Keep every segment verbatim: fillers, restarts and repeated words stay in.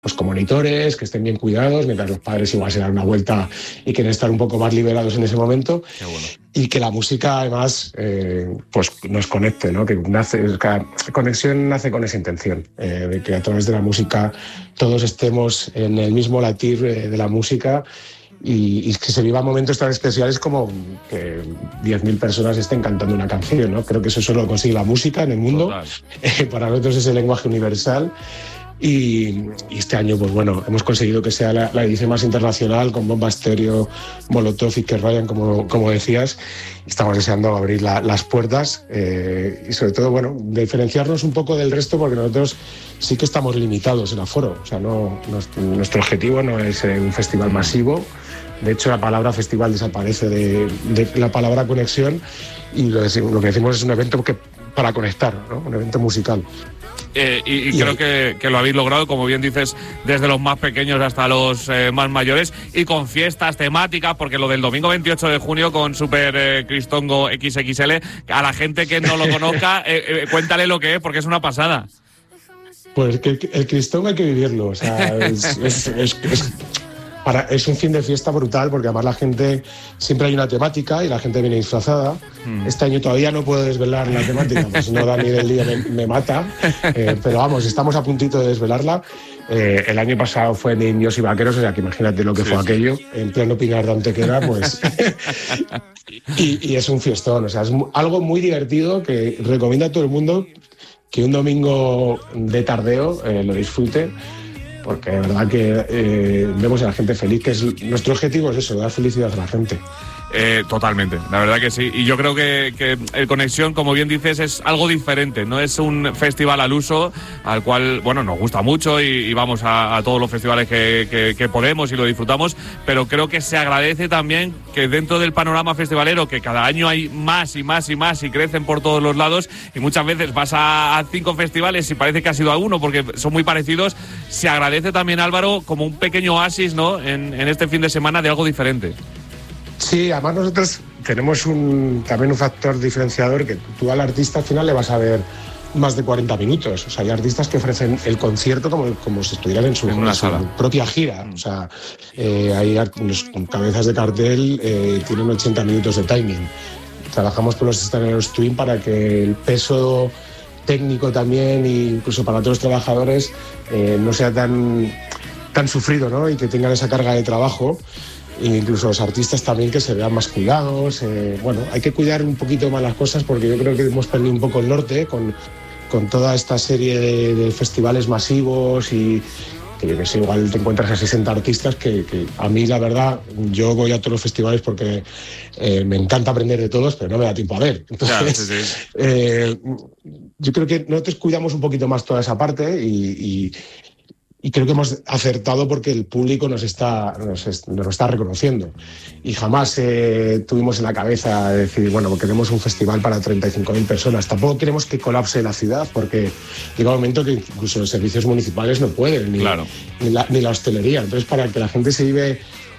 pues con monitores, que estén bien cuidados, mientras los padres igual se dan una vuelta y quieren estar un poco más liberados en ese momento. Qué bueno. Y que la música además eh, pues nos conecte, ¿no? Que nace, cada conexión nace con esa intención, eh, de que a través de la música todos estemos en el mismo latir eh, de la música y, y que se vivan momentos tan especiales como que diez mil personas estén cantando una canción, ¿no? Creo que eso solo lo consigue la música en el mundo. Eh, para nosotros es el lenguaje universal. Y, y este año, pues bueno, hemos conseguido que sea la, la edición más internacional, con Bomba Estéreo, Molotov y Ker Ryan, como, como decías. Estamos deseando abrir la, las puertas eh, y sobre todo, bueno, diferenciarnos un poco del resto, porque nosotros sí que estamos limitados en aforo. O sea, no, nuestro, nuestro objetivo no es un festival masivo. De hecho, la palabra festival desaparece de, de la palabra conexión y lo, decimos, lo que decimos es un evento que, para conectar, ¿no? Un evento musical. Eh, y, y creo que, que lo habéis logrado, como bien dices, desde los más pequeños hasta los eh, más mayores, y con fiestas temáticas, porque lo del domingo veintiocho de junio con Super eh, Cristongo equis equis ele, a la gente que no lo conozca, eh, eh, cuéntale lo que es, porque es una pasada. Pues que el, el Cristongo hay que vivirlo, o sea, es, es, es, es, para, es un fin de fiesta brutal, porque además la gente, siempre hay una temática y la gente viene disfrazada. Hmm. Este año todavía no puedo desvelar la temática, pues si no Dani del día me, me mata, eh, pero vamos, estamos a puntito de desvelarla. Eh, el año pasado fue de indios y vaqueros, o sea que imagínate lo que sí, fue sí. aquello, en pleno Pinar de Antequera, pues. y, y es un fiestón, o sea, es algo muy divertido que recomiendo a todo el mundo que un domingo de tardeo eh, lo disfrute, porque de verdad que eh, vemos a la gente feliz, que es nuestro objetivo, es eso, dar felicidad a la gente. Eh, totalmente, la verdad que sí. Y yo creo que, que el Conexión, como bien dices, es algo diferente. No es un festival al uso, al cual, bueno, nos gusta mucho y, y vamos a, a todos los festivales que, que, que podemos y lo disfrutamos, pero creo que se agradece también que dentro del panorama festivalero, que cada año hay más y más y más y crecen por todos los lados, y muchas veces vas a, a cinco festivales y parece que has ido a uno porque son muy parecidos, se agradece también, Álvaro, como un pequeño oasis, ¿no?, en, en este fin de semana de algo diferente. Sí, además nosotros tenemos un, también un factor diferenciador, que tú al artista al final le vas a ver más de cuarenta minutos. O sea, hay artistas que ofrecen el concierto como, como si estuvieran en su, en una en su propia gira. O sea, eh, hay los cabezas de cartel, eh, tienen ochenta minutos de timing. Trabajamos con los escenarios Twin para que el peso técnico también, e incluso para otros trabajadores, eh, no sea tan, tan sufrido, ¿no? Y que tengan esa carga de trabajo. E incluso los artistas también que se vean más cuidados. Eh, bueno, hay que cuidar un poquito más las cosas, porque yo creo que hemos perdido un poco el norte con, con toda esta serie de, de festivales masivos, y que yo que sé, igual te encuentras a sesenta artistas que, que a mí, la verdad, yo voy a todos los festivales porque eh, me encanta aprender de todos, pero no me da tiempo a ver. Entonces, claro, sí, sí. Eh, yo creo que nosotros cuidamos un poquito más toda esa parte y... y Y creo que hemos acertado porque el público nos está, nos, es, nos lo está reconociendo. Y jamás eh, tuvimos en la cabeza decir, bueno, queremos un festival para treinta y cinco mil personas. Tampoco queremos que colapse la ciudad, porque llega un momento que incluso los servicios municipales no pueden, ni, claro. ni, la, ni la hostelería. Entonces, para que la gente se vive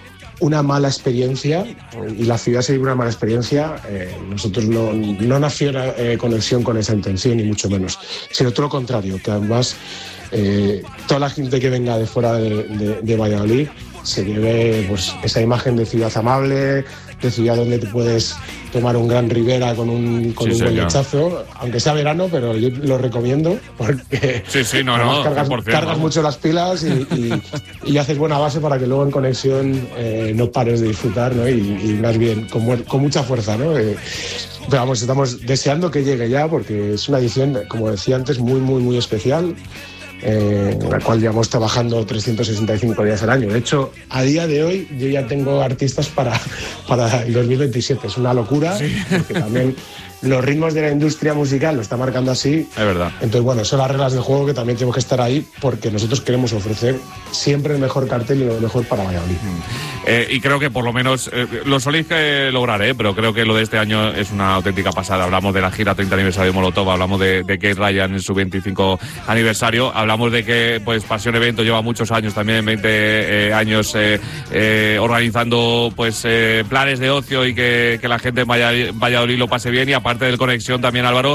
una mala experiencia y la ciudad se vive una mala experiencia, eh, nosotros no, no nació la eh, conexión con esa intención, ni mucho menos, sino todo lo contrario, que además eh, toda la gente que venga de fuera de, de, de Valladolid se lleve pues, esa imagen de ciudad amable, de ciudad donde te puedes tomar un gran Ribera con un, con sí, un buen lechazo, aunque sea verano, pero yo lo recomiendo porque sí, sí, no, no, cargas, cargas mucho las pilas y, y, y haces buena base para que luego en conexión eh, no pares de disfrutar, ¿no? y, y más bien con, con mucha fuerza, ¿no? Eh, pero vamos, estamos deseando que llegue ya, porque es una edición, como decía antes, muy, muy, muy especial. Eh, en la cual llevamos trabajando trescientos sesenta y cinco días al año. De hecho, a día de hoy yo ya tengo artistas para, para el dos mil veintisiete. Es una locura, sí. Porque también los ritmos de la industria musical lo está marcando así. Es verdad. Entonces, bueno, son las reglas del juego que también tenemos que estar ahí, porque nosotros queremos ofrecer siempre el mejor cartel y lo mejor para Valladolid. Mm. Eh, y creo que por lo menos eh, lo soléis que lograr, ¿eh? Pero creo que lo de este año es una auténtica pasada. Hablamos de la gira treinta aniversario de Molotov, hablamos de, de Ker Ryan en su veinticinco aniversario, hablamos de que pues Pasión Evento lleva muchos años también, veinte eh, años eh, eh, organizando pues eh, planes de ocio y que, que la gente en Valladolid, Valladolid lo pase bien, y aparte del Conexión también, Álvaro,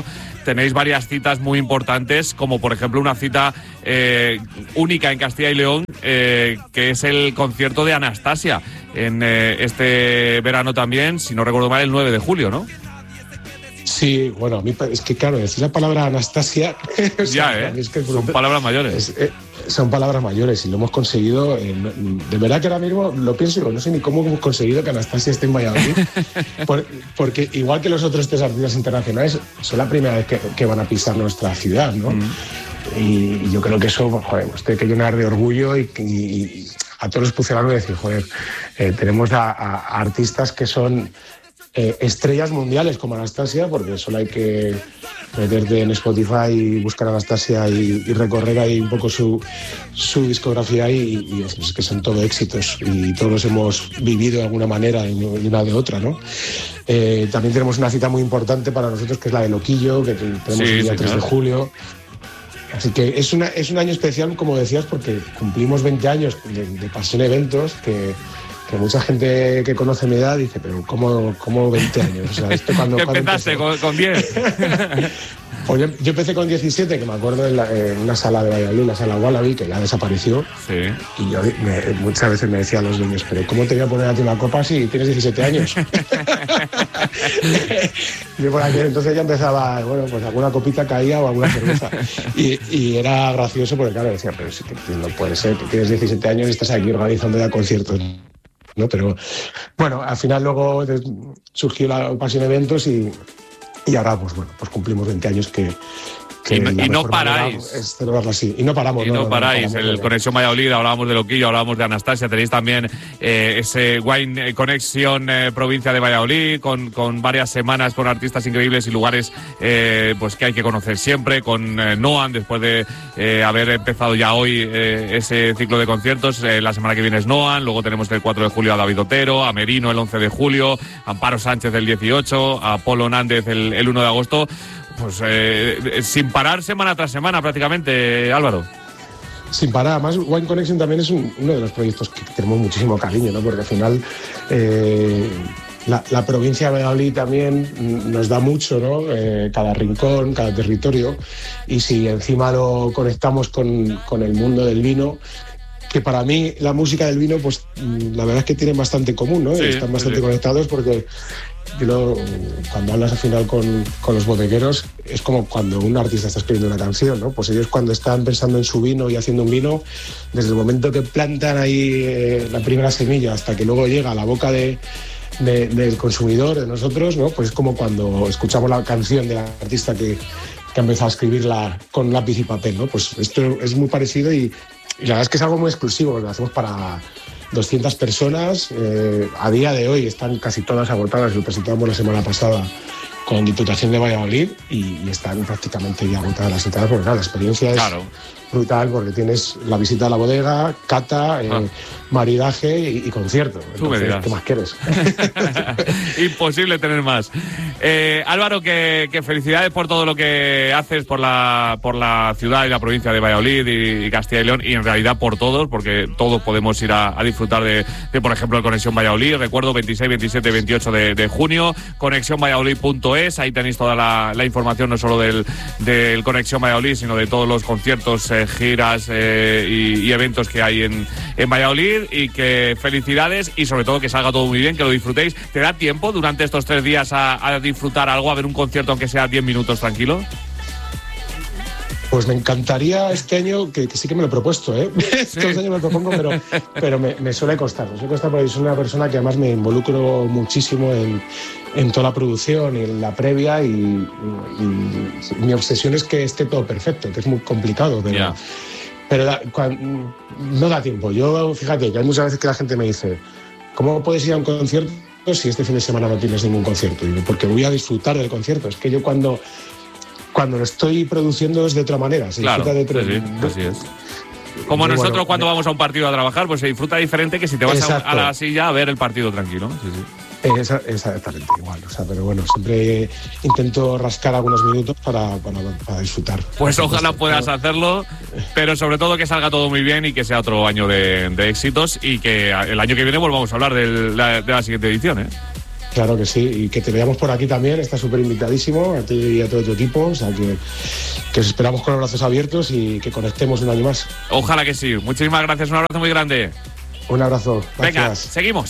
tenéis varias citas muy importantes, como por ejemplo una cita eh, única en Castilla y León, eh, que es el concierto de Anastasia en eh, este verano también, si no recuerdo mal, el nueve de julio, ¿no? Sí, bueno, a mí es que claro, decir la palabra Anastasia o sea, ya, ¿eh? Es que son palabras mayores. Es, eh, son palabras mayores y lo hemos conseguido. Eh, de verdad que ahora mismo lo pienso y digo, no sé ni cómo hemos conseguido que Anastasia esté en Valladolid, por, porque igual que los otros tres artistas internacionales, son la primera vez que, que van a pisar nuestra ciudad, ¿no? Mm. Y, y yo creo que eso, joder, nos tiene que llenar de orgullo y, y, y a todos los pucelanos decir, joder, eh, tenemos a, a, a artistas que son Eh, estrellas mundiales como Anastasia, porque solo hay que meterte en Spotify y buscar a Anastasia y, y recorrer ahí un poco su, su discografía y, y es, es que son todo éxitos y todos los hemos vivido de alguna manera y una de otra, ¿no? Eh, también tenemos una cita muy importante para nosotros que es la de Loquillo, que tenemos sí, el día sí, tres claro. de julio. Así que es, una, es un año especial, como decías, porque cumplimos veinte años de, de Pasión Eventos, que que mucha gente que conoce mi edad dice, pero ¿cómo, cómo veinte años? O sea, ¿esto cuando, ¿Qué empezaste con, con diez? Pues yo, yo empecé con diecisiete, que me acuerdo en, la, en una sala de Valladolid, la sala Wallaby, que ya desapareció. Sí. Y yo me, muchas veces me decían los niños, pero ¿cómo te voy a poner a ti una copa si tienes diecisiete años? Yo por aquel entonces ya empezaba, bueno, pues alguna copita caía o alguna cerveza. Y, y era gracioso porque, claro, decía, pero sí que no puede ser, que tienes diecisiete años y estás aquí organizando ya conciertos, ¿no? Pero bueno, al final luego surgió la Pasión Eventos y, y ahora pues bueno, pues cumplimos veinte años que, que y, no, y no paráis es celebrarla así. Y no paramos. Y no, no, no paráis. No, no, no, el Conexión Valladolid, hablábamos de Loquillo, hablábamos de Anastasia, tenéis también eh, ese Wine Connection eh, provincia de Valladolid, con, con varias semanas con artistas increíbles y lugares eh, pues que hay que conocer siempre, con eh, Noan, después de eh, haber empezado ya hoy eh, ese ciclo de conciertos. Eh, la semana que viene es Noan, luego tenemos el cuatro de julio a David Otero, a Merino el once de julio, a Amparo Sánchez el dieciocho, a Polo Nández el, el uno de agosto. Pues eh, sin parar semana tras semana prácticamente, Álvaro. Sin parar. Además, Wine Connection también es un, uno de los proyectos que tenemos muchísimo cariño, ¿no? Porque al final eh, la, la provincia de Valladolid también nos da mucho, ¿no? Eh, cada rincón, cada territorio. Y si encima lo conectamos con, con el mundo del vino, que para mí la música del vino, pues la verdad es que tienen bastante común, ¿no? Sí, están bastante sí. conectados porque yo, cuando hablas al final con, con los bodegueros, es como cuando un artista está escribiendo una canción, ¿no? Pues ellos cuando están pensando en su vino y haciendo un vino, desde el momento que plantan ahí eh, la primera semilla hasta que luego llega a la boca de, de, del consumidor, de nosotros, ¿no? Pues es como cuando escuchamos la canción del artista que, que ha empezado a escribirla con lápiz y papel, ¿no? Pues esto es muy parecido y, y la verdad es que es algo muy exclusivo, lo hacemos para doscientas personas, eh, a día de hoy están casi todas agotadas, lo presentamos la semana pasada con Diputación de Valladolid y, y están prácticamente ya agotadas las entradas porque claro, la experiencia es claro. brutal porque tienes la visita a la bodega, cata, eh, ah. maridaje y, y concierto. Entonces, ¿qué más quieres? Imposible tener más. Eh, Álvaro, que, que felicidades por todo lo que haces por la, por la ciudad y la provincia de Valladolid y, y Castilla y León y en realidad por todos, porque todos podemos ir a, a disfrutar de, de, por ejemplo, el Conexión Valladolid. Recuerdo veintiséis, veintisiete, veintiocho de, de junio, conexión valladolid punto es. Ahí tenéis toda la, la información, no solo del, del Conexión Valladolid, sino de todos los conciertos, eh, giras eh, y, y eventos que hay en, en Valladolid. Y que felicidades y sobre todo que salga todo muy bien, que lo disfrutéis. ¿Te da tiempo durante estos tres días a, a disfrutar algo, a ver un concierto aunque sea diez minutos tranquilo? Pues me encantaría este año, que, que sí que me lo he propuesto, ¿eh? Sí. Todos los años me lo propongo, pero, pero me, me suele costar. Me suele costar porque soy una persona que además me involucro muchísimo en, en toda la producción y en la previa y, y, y mi obsesión es que esté todo perfecto, que es muy complicado, pero... Yeah. Pero da, cuando, no da tiempo. Yo, fíjate, que hay muchas veces que la gente me dice, ¿cómo puedes ir a un concierto si este fin de semana no tienes ningún concierto? Y digo, porque voy a disfrutar del concierto. Es que yo cuando, cuando lo estoy produciendo es de otra manera. Se claro, disfruta de otra sí, sí, así es. Como y nosotros bueno, cuando vamos a un partido a trabajar, pues se disfruta diferente que si te vas a, a la silla a ver el partido tranquilo. Sí, sí. Esa, exactamente igual, o sea, pero bueno, siempre intento rascar algunos minutos para, para, para disfrutar. Pues ojalá puedas hacerlo, pero sobre todo que salga todo muy bien y que sea otro año de, de éxitos y que el año que viene volvamos a hablar de la, de la siguiente edición, ¿eh? Claro que sí, y que te veamos por aquí también, está súper invitadísimo, a ti y a todo tu equipo, o sea que, que os esperamos con los brazos abiertos y que conectemos un año más. Ojalá que sí. Muchísimas gracias, un abrazo muy grande. Un abrazo, gracias. Venga, seguimos.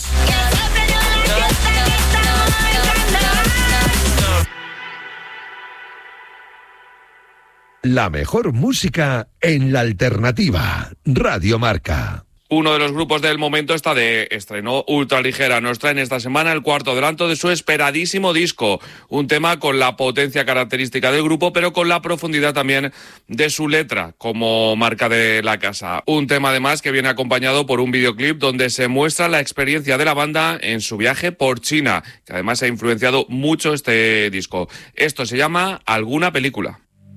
La mejor música en la alternativa. Radio Marca. Uno de los grupos del momento está de estreno. Ultraligera nos traen esta semana el cuarto adelanto de su esperadísimo disco. Un tema con la potencia característica del grupo, pero con la profundidad también de su letra, como marca de la casa. Un tema además que viene acompañado por un videoclip donde se muestra la experiencia de la banda en su viaje por China, que además ha influenciado mucho este disco. Esto se llama Alguna Película.